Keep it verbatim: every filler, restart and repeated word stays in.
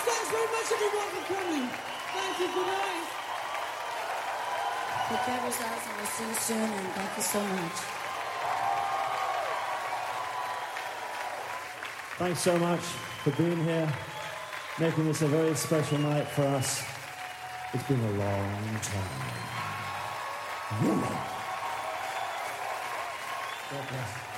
Thanks very much, everyone, for coming. Thank you. Good night. Take care of yourselves, and we'll see you soon, and thank you so much. Thanks so much for being here, making this a very special night for us. It's been a long time. God bless.